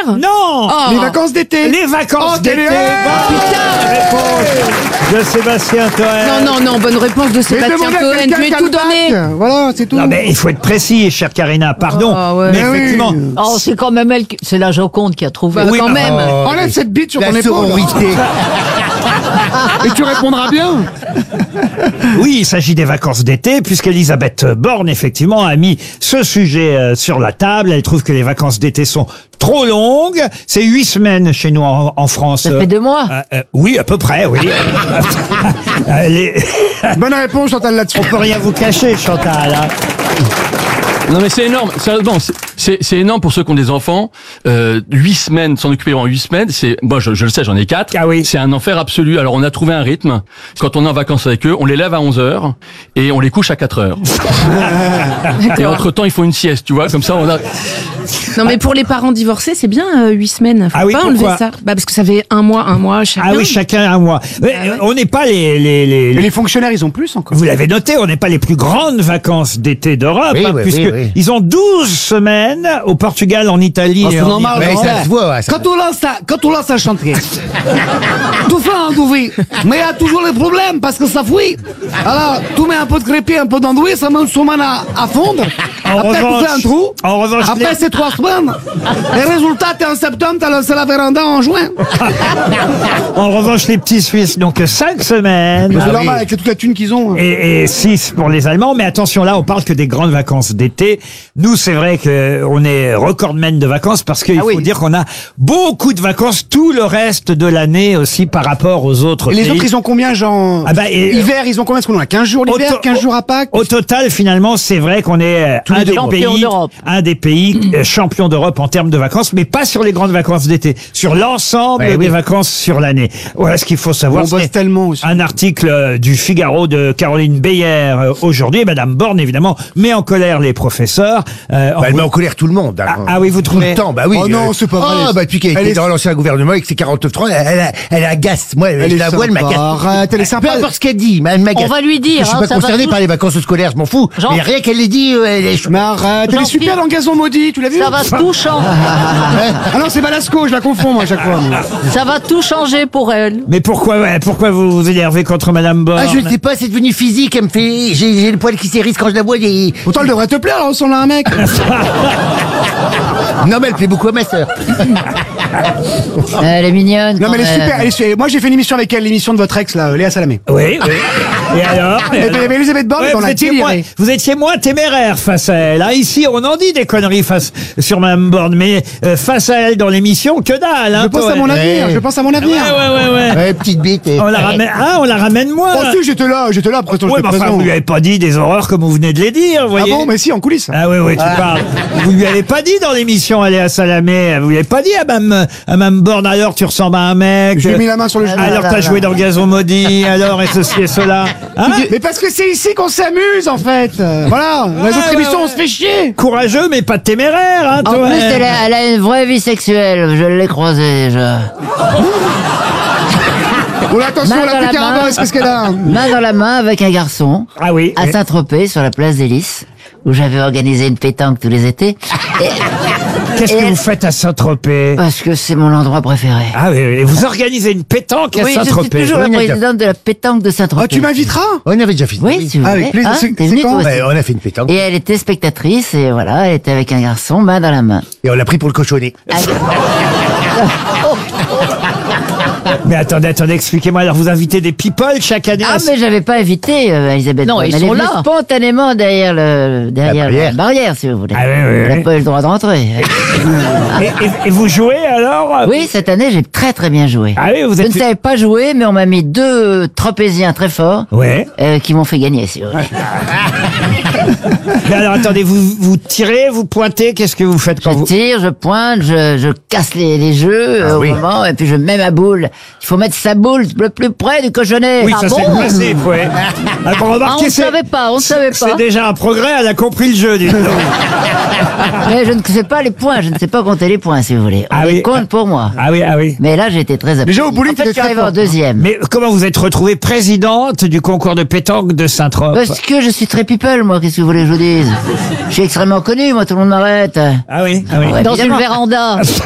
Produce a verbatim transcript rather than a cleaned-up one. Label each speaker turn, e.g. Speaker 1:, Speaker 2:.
Speaker 1: Non.
Speaker 2: Les vacances d'été.
Speaker 1: Les vacances
Speaker 2: Oh,
Speaker 1: d'été.
Speaker 2: quelle
Speaker 1: Bonne réponse de Sébastien Toen.
Speaker 3: Non, non, non, bonne réponse de
Speaker 2: Mais
Speaker 3: Sébastien
Speaker 2: demandez à
Speaker 3: Toen.
Speaker 2: quelqu'un
Speaker 3: Tu
Speaker 2: qui
Speaker 3: es
Speaker 2: a
Speaker 3: tout
Speaker 2: le bac.
Speaker 3: donné.
Speaker 2: Voilà, c'est tout.
Speaker 1: Non mais il faut être précis, chère Karina, pardon.
Speaker 3: Ah, ouais.
Speaker 1: Mais
Speaker 2: Mais oui.
Speaker 1: effectivement,
Speaker 4: Oh, c'est quand même elle, qui- c'est la Joconde qui a trouvé.
Speaker 3: Bah,
Speaker 1: Oui,
Speaker 3: quand
Speaker 1: bah,
Speaker 3: même.
Speaker 2: Enlève cette bite sur
Speaker 5: La
Speaker 2: ton épaule.
Speaker 5: sororité.
Speaker 2: Et tu répondras bien.
Speaker 1: oui, il s'agit des vacances d'été, puisqu'Elisabeth Borne, effectivement, a mis ce sujet euh, sur la table. Elle trouve que les vacances d'été sont trop longues. C'est huit semaines chez nous en, en France.
Speaker 4: Ça fait deux mois.
Speaker 1: Euh, euh, oui, à peu près, oui. Euh, les-
Speaker 2: Bonne réponse, Chantal, là-dessus.
Speaker 1: On peut rien vous cacher, Chantal. hein.
Speaker 6: Non mais c'est énorme, sérieusement, c'est- c'est c'est énorme pour ceux qui ont des enfants. Euh, huit semaines, s'en occuper en huit semaines, c'est moi je, je le sais, j'en ai quatre.
Speaker 1: Ah oui.
Speaker 6: C'est un enfer absolu. Alors on a trouvé un rythme. Quand on est en vacances avec eux, on les lève à onze heures et on les couche à quatre heures. Et entre temps, ils font une sieste, tu vois, comme ça on a.
Speaker 3: Non, mais pour les parents divorcés, c'est bien euh, huit semaines. Faut
Speaker 1: Ah oui,
Speaker 3: pas enlever
Speaker 1: pourquoi
Speaker 3: ça. Bah, parce que ça fait un mois, un mois chacun.
Speaker 1: Ah oui, chacun un mois. Mais,
Speaker 3: Ah ouais.
Speaker 1: euh, On n'est pas les, les, les,
Speaker 2: Mais les fonctionnaires, ils ont plus encore.
Speaker 1: Vous l'avez noté, on n'est pas les plus grandes vacances d'été d'Europe,
Speaker 5: Oui,
Speaker 1: hein,
Speaker 5: oui,
Speaker 1: puisque
Speaker 5: oui, oui.
Speaker 1: ils ont douze semaines au Portugal, en Italie
Speaker 7: Oh,
Speaker 1: et
Speaker 7: c'est
Speaker 1: en
Speaker 7: normal,
Speaker 1: Irlande.
Speaker 5: Ouais, ça se voit. Ouais, ça-
Speaker 7: Quand on lance un, quand on lance un chantier, tout fait un douvi, mais il y a toujours les problèmes parce que ça fouille. Alors, tu mets un peu de crépi, un peu d'andouille, ça met une semaine à, à fondre.
Speaker 1: En
Speaker 7: Après, tu
Speaker 1: revanche-
Speaker 7: fais un trou.
Speaker 1: en revanche,
Speaker 7: Après,
Speaker 1: les-
Speaker 7: c'est trois semaines. Et résultat, t'es en septembre, t'as lancé la véranda en juin.
Speaker 1: En revanche, les petits Suisses n'ont que cinq semaines.
Speaker 2: C'est
Speaker 5: Ah
Speaker 2: normal,
Speaker 5: oui.
Speaker 2: avec toute la thune qu'ils ont.
Speaker 1: Et, et six pour les Allemands, mais attention là, on parle que des grandes vacances d'été. Nous, c'est vrai que on est recordman de vacances parce qu'il
Speaker 2: Ah
Speaker 1: faut
Speaker 2: oui.
Speaker 1: dire qu'on a beaucoup de vacances tout le reste de l'année aussi par rapport aux autres
Speaker 2: Et les
Speaker 1: pays.
Speaker 2: autres, ils ont combien, genre
Speaker 1: Ah bah, et-
Speaker 2: hiver, ils ont combien? Est-ce qu'on a quinze jours l'hiver,
Speaker 1: Au to-
Speaker 2: quinze jours à Pâques?
Speaker 1: Au total, finalement, c'est vrai qu'on est euh, un
Speaker 4: les
Speaker 1: des
Speaker 4: champions
Speaker 1: pays,
Speaker 4: d'Europe.
Speaker 1: un des pays euh, champions d'Europe en termes de vacances, mais pas sur les grandes vacances d'été, sur l'ensemble
Speaker 5: Ouais,
Speaker 1: des
Speaker 5: oui.
Speaker 1: vacances sur l'année. Voilà ce qu'il faut savoir.
Speaker 2: On bosse
Speaker 1: C'est
Speaker 2: tellement aussi.
Speaker 1: un article euh, du Figaro de Caroline Beyer euh, aujourd'hui. Madame Borne, évidemment, met en colère les professeurs. euh, en
Speaker 5: Bah, elle
Speaker 1: vous-
Speaker 5: met en colère tout le monde. hein.
Speaker 1: Ah, ah oui, vous
Speaker 5: Tout
Speaker 1: trouvez
Speaker 5: le temps, bah oui.
Speaker 2: Oh non, c'est pas vrai.
Speaker 5: Ah, bah depuis qu'elle
Speaker 2: Elle
Speaker 5: était
Speaker 2: est-
Speaker 5: dans l'ancien gouvernement avec ses quarante-neuf trois, elle, elle, elle agace. Moi,
Speaker 2: Elle
Speaker 5: je
Speaker 2: est
Speaker 5: la vois, elle
Speaker 2: sympa.
Speaker 5: m'agace.
Speaker 2: Arrête, elle est sympa.
Speaker 5: Peu importe ce qu'elle dit, mais elle m'agace.
Speaker 4: On va lui dire,
Speaker 5: Je suis
Speaker 4: hein,
Speaker 5: pas
Speaker 4: ça va
Speaker 5: concerné
Speaker 4: tout-
Speaker 5: par les vacances scolaires, je m'en fous.
Speaker 4: Jean-
Speaker 5: Mais rien qu'elle les dit, euh, elle est...
Speaker 2: Mais arrête, elle est
Speaker 4: Jean-Pierre-
Speaker 2: super dans Gazon Maudit, tu l'as vu?
Speaker 4: Ça va tout changer.
Speaker 2: Ah non, c'est Balasco, je la confonds moi à chaque fois. moi.
Speaker 4: Ça va tout changer pour elle.
Speaker 1: Mais pourquoi, ouais, pourquoi vous vous énervez contre Madame Borne?
Speaker 5: Ah, je ne sais pas, c'est devenu physique, elle me fait... J'ai j'ai le poil qui s'érisse quand je la vois, et...
Speaker 2: Pourtant, elle devrait te plaire, elle ressemble à un mec.
Speaker 5: Non, mais elle plaît beaucoup à ma sœur.
Speaker 4: Elle est mignonne.
Speaker 2: Non,
Speaker 4: quand
Speaker 2: mais elle est
Speaker 4: même.
Speaker 2: super. Elle est su- Moi, j'ai fait une émission avec elle, l'émission de votre ex, là, Léa Salamé.
Speaker 1: Oui, oui. Et alors?
Speaker 2: Et puis, il y avait Elisabeth Borne
Speaker 1: Ouais,
Speaker 2: dans
Speaker 1: vous,
Speaker 2: la
Speaker 1: étiez
Speaker 2: télé.
Speaker 1: moins, vous étiez moins téméraire face à elle. hein. Ici, on en dit des conneries face sur Mme Borne, mais euh, face à elle dans l'émission, que dalle. Hein,
Speaker 2: Je pense à
Speaker 1: Toen.
Speaker 2: mon avenir,
Speaker 5: Ouais.
Speaker 2: je pense à mon
Speaker 1: Ouais,
Speaker 2: avenir.
Speaker 1: ouais, ouais, ouais.
Speaker 5: Ouais, petite bite. Et...
Speaker 1: On la ramène, ah, on la ramène moins.
Speaker 2: Oh, si, j'étais là, j'étais là, après,
Speaker 1: Oui,
Speaker 2: j'étais
Speaker 1: mais enfin,
Speaker 2: présent.
Speaker 1: vous lui avez pas dit des horreurs comme vous venez de les dire, vous
Speaker 2: Ah
Speaker 1: voyez.
Speaker 2: bon, mais si, en coulisses.
Speaker 1: Ah oui, oui, tu parles. Vous lui avez pas dit dans l'émission, allez à Salamé, vous lui avez pas dit à Mme, à Mme Borne, alors tu ressembles à un mec.
Speaker 2: J'ai mis la main sur le genou.
Speaker 1: Alors
Speaker 4: là,
Speaker 1: t'as
Speaker 4: là,
Speaker 1: joué
Speaker 4: là.
Speaker 1: dans Gazon Maudit, alors et ceci et cela. Hein?
Speaker 2: Mais parce que c'est ici qu'on s'amuse, en fait. Euh, Voilà, les autres
Speaker 1: ouais,
Speaker 2: émissions,
Speaker 1: ouais.
Speaker 2: on se fait chier.
Speaker 1: Courageux, mais pas téméraire, hein,
Speaker 4: En
Speaker 1: toi.
Speaker 4: plus, elle a, elle a une vraie vie sexuelle. Je l'ai croisée déjà.
Speaker 2: Oh, attention,
Speaker 4: Main
Speaker 2: la
Speaker 4: dans
Speaker 2: plus
Speaker 4: la
Speaker 2: carabosse,
Speaker 4: main.
Speaker 2: qu'est-ce qu'elle a?
Speaker 4: Main dans la main avec un garçon.
Speaker 1: Ah oui.
Speaker 4: À Saint-Tropez, sur la place des Lys, où j'avais organisé une pétanque tous les étés. Et-
Speaker 1: Qu'est-ce que
Speaker 4: et-
Speaker 1: vous faites à Saint-Tropez?
Speaker 4: Parce que c'est mon endroit préféré.
Speaker 1: Ah oui, et vous organisez une pétanque à
Speaker 4: Oui, je suis
Speaker 1: Saint-Tropez.
Speaker 4: toujours la
Speaker 5: Oui, d'accord.
Speaker 4: présidente de la pétanque de Saint-Tropez.
Speaker 2: Oh, tu m'inviteras?
Speaker 5: On avait déjà fait.
Speaker 4: Oui, si vous
Speaker 2: Ah,
Speaker 4: voulez.
Speaker 2: avec plaisir.
Speaker 4: Hein,
Speaker 2: C'est-
Speaker 4: t'es
Speaker 2: c'est
Speaker 4: venue,
Speaker 2: quand
Speaker 4: toi aussi.
Speaker 5: Ouais, on a fait une pétanque.
Speaker 4: Et elle était spectatrice, et voilà, elle était avec un garçon, main dans la main.
Speaker 5: Et on l'a pris pour le cochonnet.
Speaker 4: Ah,
Speaker 1: Mais attendez, attendez, expliquez-moi. Alors, vous invitez des people chaque année
Speaker 4: Ah,
Speaker 1: à-
Speaker 4: mais j'avais pas invité euh, Elisabeth
Speaker 8: Non,
Speaker 4: Borne.
Speaker 8: ils
Speaker 4: Elle
Speaker 8: sont
Speaker 4: est venue
Speaker 8: là.
Speaker 4: spontanément derrière le derrière
Speaker 5: La
Speaker 4: la
Speaker 5: barrière.
Speaker 4: barrière, si vous voulez.
Speaker 1: Ah oui, oui,
Speaker 4: Elle
Speaker 1: oui.
Speaker 4: n'a pas eu le droit de rentrer.
Speaker 1: et, et- et vous jouez alors?
Speaker 4: Oui, cette année, j'ai très très bien joué.
Speaker 1: Ah oui, vous
Speaker 4: Je
Speaker 1: êtes.
Speaker 4: ne savais pas jouer, mais on m'a mis deux trapéziens très forts
Speaker 1: Ouais.
Speaker 4: euh, qui m'ont fait gagner, si vous voulez.
Speaker 1: Mais alors, attendez, vous, vous tirez, vous pointez, qu'est-ce que vous faites quand
Speaker 4: Je
Speaker 1: vous...
Speaker 4: tire, je pointe, je, je casse les, les jeux euh, au
Speaker 5: oui.
Speaker 4: moment, et puis je mets ma boule. Il faut mettre sa boule le plus près du cochonnet.
Speaker 1: Oui,
Speaker 4: Ah
Speaker 1: ça c'est
Speaker 4: bon
Speaker 1: le principe, ouais. Ah, bon,
Speaker 8: Ah,
Speaker 1: remarquez,
Speaker 8: on ne
Speaker 1: c'est-
Speaker 8: savait pas, on ne savait
Speaker 1: c'est
Speaker 8: pas.
Speaker 1: déjà un progrès, elle a compris le jeu, dis donc.
Speaker 4: Mais je ne sais pas les points, je ne sais pas compter les points, si vous voulez. On
Speaker 1: Ah
Speaker 4: les
Speaker 1: oui.
Speaker 4: compte pour moi.
Speaker 1: Ah oui, ah oui.
Speaker 4: Mais là, j'ai été très applaudi.
Speaker 2: Déjà, au bowling,
Speaker 4: en fait,
Speaker 2: t'étais
Speaker 4: je suis
Speaker 2: très
Speaker 4: arrivé en
Speaker 2: fort.
Speaker 4: deuxième.
Speaker 1: Mais comment vous êtes retrouvée présidente du concours de pétanque de Saint-Trope?
Speaker 4: Parce que je suis très people, moi, qu'est-ce que vous voulez que je vous dise? Je suis extrêmement connu, moi, tout le monde m'arrête.
Speaker 1: Ah oui, ah oui.
Speaker 4: Ouais,
Speaker 8: Dans une
Speaker 4: évidemment.
Speaker 8: véranda.